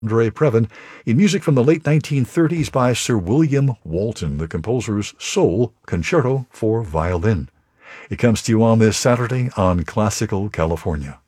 Andre Previn, in music from the late 1930s by Sir William Walton, the composer's sole concerto for violin. It comes to you on this Saturday on Classical California.